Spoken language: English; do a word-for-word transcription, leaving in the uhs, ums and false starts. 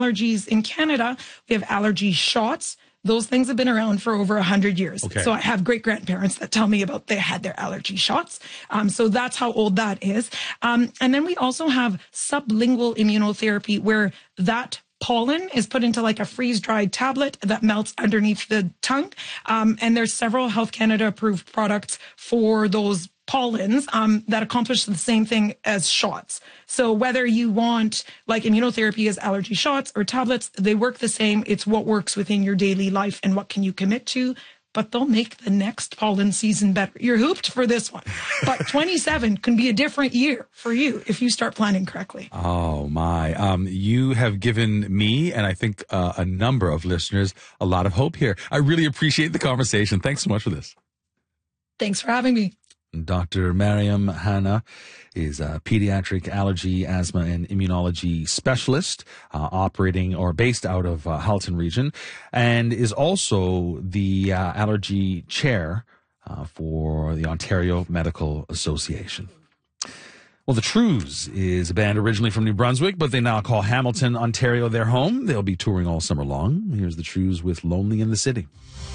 allergies in Canada, we have allergy shots. Those things have been around for over one hundred years. Okay. So I have great-grandparents that tell me about they had their allergy shots. Um, so that's how old that is. Um, and then we also have sublingual immunotherapy, where that pollen is put into like a freeze-dried tablet that melts underneath the tongue. Um, and there's several Health Canada approved products for those pollens um, that accomplish the same thing as shots. So whether you want like immunotherapy as allergy shots or tablets, they work the same. It's what works within your daily life and what can you commit to. But they'll make the next pollen season better. You're hooped for this one. But twenty-seven can be a different year for you if you start planning correctly. Oh, my. Um, you have given me, and I think uh, a number of listeners, a lot of hope here. I really appreciate the conversation. Thanks so much for this. Thanks for having me. Doctor Mariam Hanna is a pediatric allergy, asthma, and immunology specialist uh, operating or based out of uh, Halton region, and is also the uh, allergy chair uh, for the Ontario Medical Association. Well, the Trews is a band originally from New Brunswick, but they now call Hamilton, Ontario their home. They'll be touring all summer long. Here's the Trews with Lonely in the City.